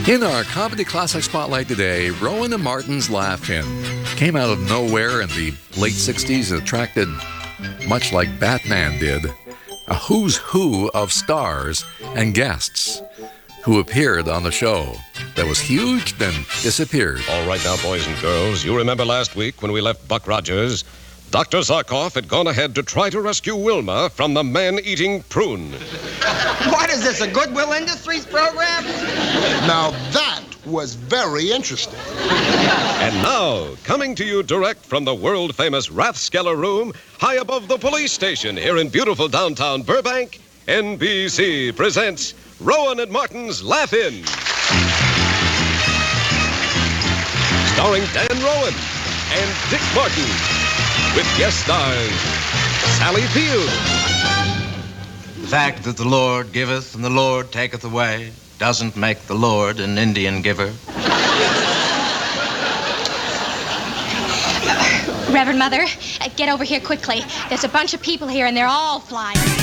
In our Comedy Classic Spotlight today, Rowan and Martin's Laugh-In came out of nowhere in the late 60s and attracted, much like Batman did, a who's who of stars and guests who appeared on the show that was huge, then disappeared. All right now, boys and girls, you remember last week when we left Buck Rogers? Dr. Zarkov had gone ahead to try to rescue Wilma from the man-eating prune. What is this, a Goodwill Industries program? Now that was very interesting. And now, coming to you direct from the world-famous Rathskeller Room, high above the police station here in beautiful downtown Burbank, NBC presents Rowan and Martin's Laugh-In. Starring Dan Rowan and Dick Martin, with guest stars Sally Field. The fact that the Lord giveth and the Lord taketh away doesn't make the Lord an Indian giver. Reverend Mother, get over here quickly. There's a bunch of people here and they're all flying.